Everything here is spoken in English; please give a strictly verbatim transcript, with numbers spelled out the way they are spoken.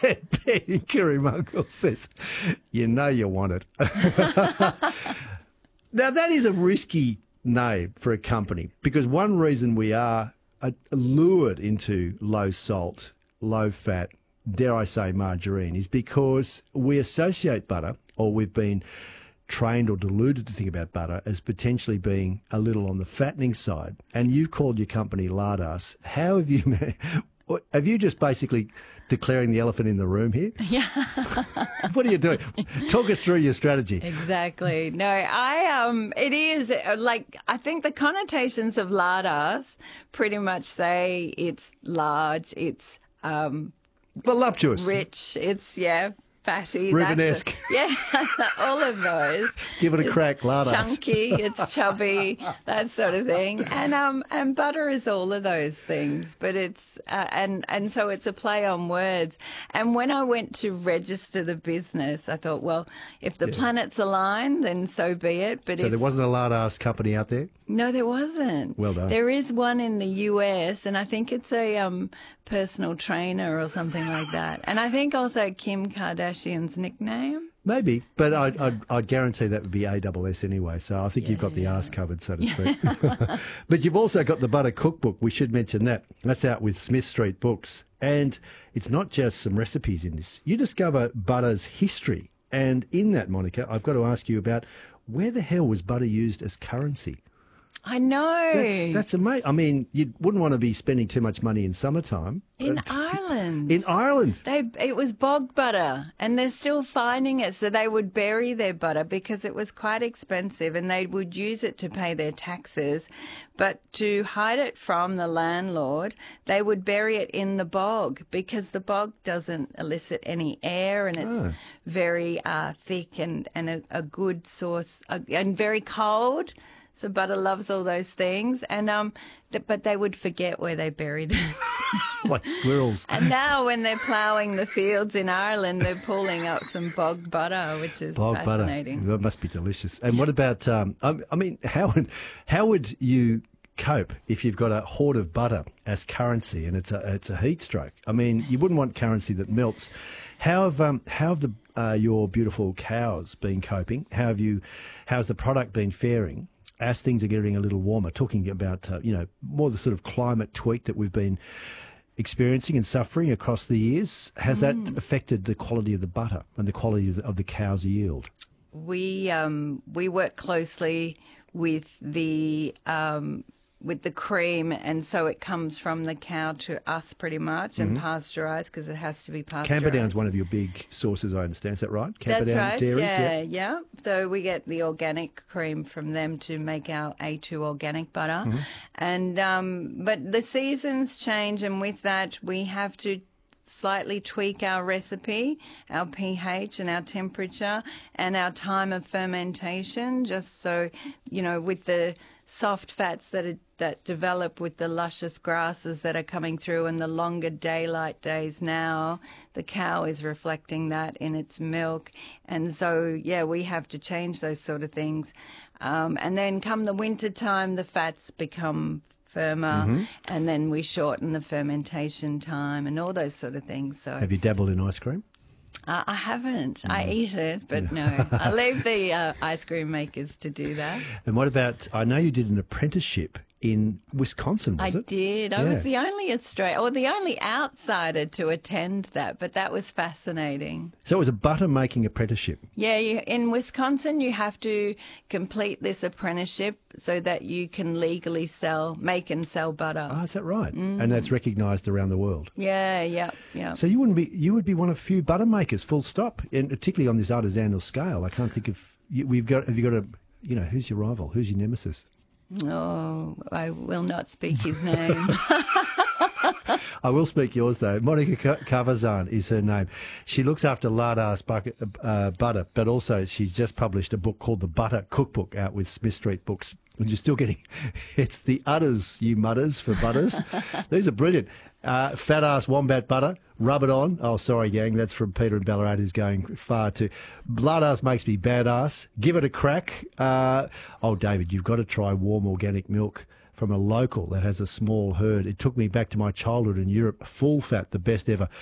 Ben Kirimungle says, you know you want it. Now, that is a risky name for a company because one reason we are uh, lured into low salt, low fat, dare I say margarine, is because we associate butter, or we've been trained or deluded to think about butter as potentially being a little on the fattening side. And you've called your company Lardas. How have you, have you just basically declaring the elephant in the room here? Yeah. What are you doing? Talk us through your strategy. Exactly. No, I um, it is uh, like I think the connotations of Lardas pretty much say it's large, it's um, voluptuous, rich, it's yeah. fatty. Rubenesque. Yeah, all of those. Give it a it's crack, Lardas. Chunky, it's chubby, that sort of thing. And um and butter is all of those things, but it's uh, and and so it's a play on words. And when I went to register the business, I thought, well, if the yeah. planets align, then so be it. But so if, there wasn't a Lardas company out there? No, there wasn't. Well done. There is one in the U S, and I think it's a um, personal trainer or something like that. And I think also Kim Kardashian's nickname. Maybe, but I'd, I'd, I'd guarantee that would be A S S anyway, so I think yeah, you've got the yeah. arse covered, so to speak. But you've also got the Butter Cookbook. We should mention that. That's out with Smith Street Books. And it's not just some recipes in this. You discover butter's history. And in that, Monica, I've got to ask you about where the hell was butter used as currency? I know. That's, that's amazing. I mean, you wouldn't want to be spending too much money in summertime. In Ireland. In Ireland. They, it was bog butter, and they're still finding it. So they would bury their butter because it was quite expensive, and they would use it to pay their taxes. But to hide it from the landlord, they would bury it in the bog because the bog doesn't elicit any air, and it's oh. very uh, thick and, and a, a good source, uh, and very cold. So butter loves all those things, and um, th- but they would forget where they buried it. Like squirrels. And now when they're ploughing the fields in Ireland, they're pulling up some bog butter, which is bog fascinating. Butter. That must be delicious. And what about, um, I mean, how would, how would you cope if you've got a hoard of butter as currency and it's a, it's a heat stroke? I mean, you wouldn't want currency that melts. How have, um, how have the, uh, your beautiful cows been coping? How have you, how's the product been faring as things are getting a little warmer? Talking about, uh, you know, more the sort of climate tweak that we've been experiencing and suffering across the years. Has mm. that affected the quality of the butter and the quality of the, of the cow's yield? We um, we work closely with the um, with the cream, and so it comes from the cow to us pretty much, and mm-hmm. pasteurised because it has to be pasteurised. Camperdown's one of your big sources, I understand. Is that right? Camperdown That's right. Dairies, yeah, yeah, yeah. So we get the organic cream from them to make our A two organic butter, mm-hmm. and um, but the seasons change, and with that we have to slightly tweak our recipe, our pH and our temperature and our time of fermentation, just so, you know, with the soft fats that are, that develop with the luscious grasses that are coming through and the longer daylight days now, the cow is reflecting that in its milk. And so, yeah, we have to change those sort of things. Um, and then come the winter time, the fats become firmer, mm-hmm. and then we shorten the fermentation time and all those sort of things. So, have you dabbled in ice cream? Uh, I haven't. Mm. I eat it, but no. I leave the uh, ice cream makers to do that. And what about, I know you did an apprenticeship in Wisconsin, was I it? did. I yeah. was the only Australian, or the only outsider to attend that, but that was fascinating. So it was a butter making apprenticeship? Yeah, you, in Wisconsin you have to complete this apprenticeship so that you can legally sell, make and sell butter. Oh, is that right? Mm. And that's recognised around the world? Yeah, yeah, yeah. So you wouldn't be, you would be one of few butter makers, full stop, and particularly on this artisanal scale. I can't think of, we've got, have you got a, you know, who's your rival? Who's your nemesis? Oh, I will not speak his name. I will speak yours, though. Monica Cavazan is her name. She looks after Lardas bucket, uh, butter, but also she's just published a book called The Butter Cookbook out with Smith Street Books. And you're still getting, it's the udders, you mudders, for butters. These are brilliant. Uh, fat ass wombat butter, rub it on. Oh, sorry, gang, that's from Peter in Ballarat, who's going far too. Blood ass makes me badass. Give it a crack. Uh, oh, David, you've got to try warm organic milk from a local that has a small herd. It took me back to my childhood in Europe. Full fat, the best ever.